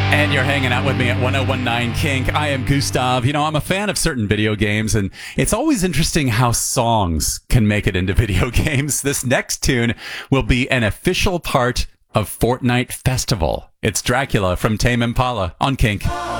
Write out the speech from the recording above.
And you're hanging out with me at 1019 Kink. I am Gustav. You know, I'm a fan of certain video games, and it's always interesting how songs can make it into video games. This next tune will be an official part of Fortnite Festival. It's Dracula from Tame Impala on Kink.